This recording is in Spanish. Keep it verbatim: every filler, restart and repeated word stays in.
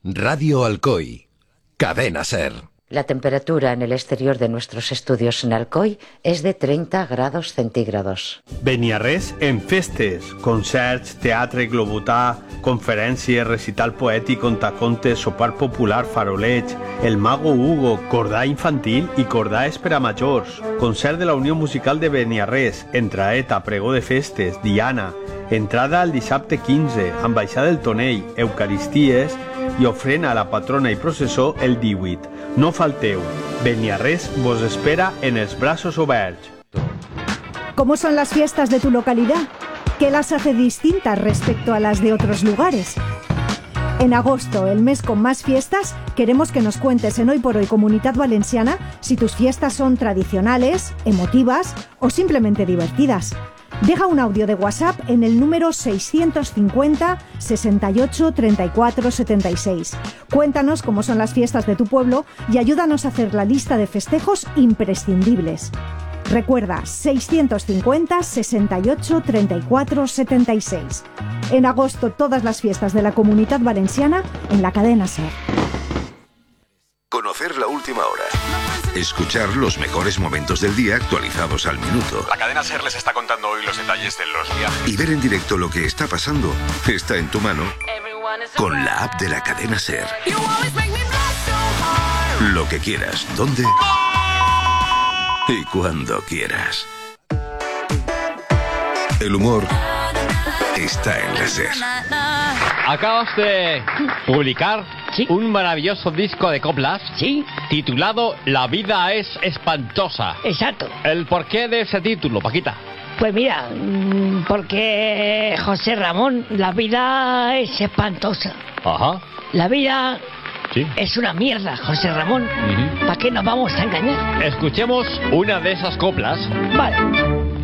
Radio Alcoy, Cadena SER. La temperatura en el exterior de nuestros estudios en Alcoy es de treinta grados centígrados. Beniarrés en festes, concerts, teatre, globutà, conferències, recital poètic, contacontes, sopar popular, faroleig, el mago Hugo, cordà infantil i cordà per a majors, concert de la Unió Musical de Beniarrés, entraeta, pregó de festes, diana, entrada al dissabte quinze, ambaixada del Tonell, eucaristies i ofrena a la patrona i processó el divuit. No falteu, Beniarrés vos espera en els brazos oberts. ¿Cómo son las fiestas de tu localidad? ¿Qué las hace distintas respecto a las de otros lugares? En agosto, el mes con más fiestas, queremos que nos cuentes en Hoy por Hoy Comunitat Valenciana si tus fiestas son tradicionales, emotivas o simplemente divertidas. Deja un audio de WhatsApp en el número seiscientos cincuenta, sesenta y ocho, treinta y cuatro, setenta y seis. Cuéntanos cómo son las fiestas de tu pueblo y ayúdanos a hacer la lista de festejos imprescindibles. Recuerda, seiscientos cincuenta, sesenta y ocho, treinta y cuatro, setenta y seis. En agosto, todas las fiestas de la Comunitat Valenciana en la cadena SER. Conocer la última hora. Escuchar los mejores momentos del día actualizados al minuto. La cadena SER les está contando hoy los detalles de los viajes. Y ver en directo lo que está pasando está en tu mano con la app de la cadena SER. Lo que quieras, dónde y cuando quieras. El humor está en la SER. Acabas de publicar ¿Sí? un maravilloso disco de coplas, ¿sí? titulado La vida es espantosa. Exacto. ¿El porqué de ese título, Paquita? Pues mira, porque José Ramón, la vida es espantosa. Ajá. La vida sí. es una mierda, José Ramón. Uh-huh. ¿Para qué nos vamos a engañar? Escuchemos una de esas coplas. Vale.